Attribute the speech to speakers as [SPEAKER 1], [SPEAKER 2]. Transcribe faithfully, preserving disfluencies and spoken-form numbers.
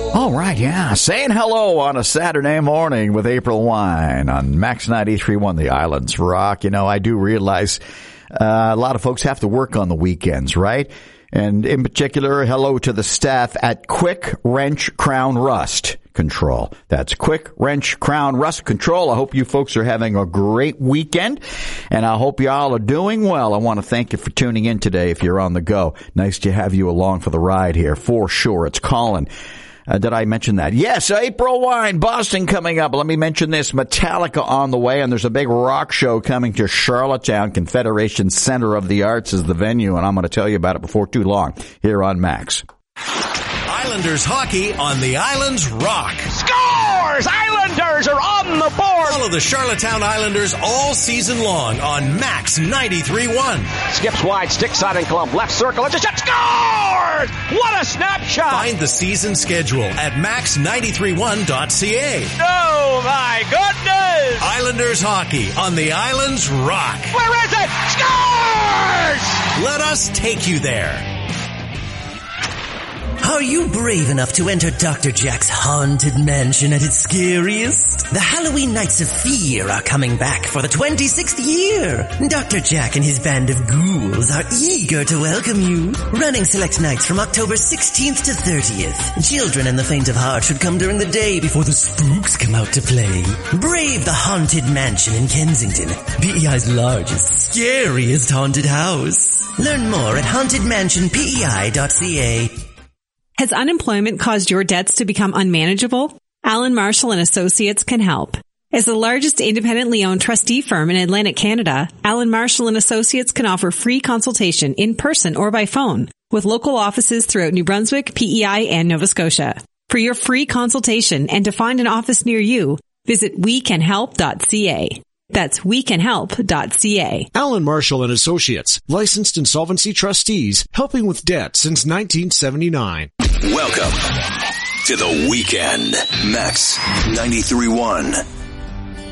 [SPEAKER 1] All right, yeah. Saying hello on a Saturday morning with April Wine on Max ninety-three point one, The Islands Rock. You know, I do realize uh, a lot of folks have to work on the weekends, right? And in particular, hello to the staff at Quick Wrench Crown Rust Control. That's Quick Wrench Crown Rust Control. I hope you folks are having a great weekend, and I hope you all are doing well. I want to thank you for tuning in today if you're on the go. Nice to have you along for the ride here, for sure. It's Colin. Uh, did I mention that? Yes, April Wine, Boston coming up. Let me mention this. Metallica on the way, and there's a big rock show coming to Charlottetown. Confederation Center of the Arts is the venue, and I'm going to tell you about it before too long here on Max.
[SPEAKER 2] Islanders hockey on the Islands Rock.
[SPEAKER 3] Scores! Islanders are on the board!
[SPEAKER 2] Follow the Charlottetown Islanders all season long on Max ninety-three point one.
[SPEAKER 3] Skips wide, stick side and clump, left circle, it's a shot, scores! What a snapshot!
[SPEAKER 2] Find the season schedule at max ninety-three one dot c a.
[SPEAKER 3] Oh my goodness!
[SPEAKER 2] Islanders hockey on the Islands Rock.
[SPEAKER 3] Where is it? Scores!
[SPEAKER 2] Let us take you there.
[SPEAKER 4] Are you brave enough to enter Doctor Jack's haunted mansion at its scariest? The Halloween Nights of Fear are coming back for the twenty-sixth year. Doctor Jack and his band of ghouls are eager to welcome you. Running select nights from October sixteenth to thirtieth. Children and the faint of heart should come during the day before the spooks come out to play. Brave the Haunted Mansion in Kensington, P E I's largest, scariest haunted house. Learn more at haunted mansion p e i dot c a.
[SPEAKER 5] Has unemployment caused your debts to become unmanageable? Alan Marshall and Associates can help. As the largest independently owned trustee firm in Atlantic Canada, Alan Marshall and Associates can offer free consultation in person or by phone with local offices throughout New Brunswick, P E I, and Nova Scotia. For your free consultation and to find an office near you, visit we can help dot c a. That's we can help dot c a.
[SPEAKER 6] Alan Marshall and Associates, licensed insolvency trustees, helping with debt since nineteen seventy-nine.
[SPEAKER 7] Welcome to the weekend. Max ninety-three point one.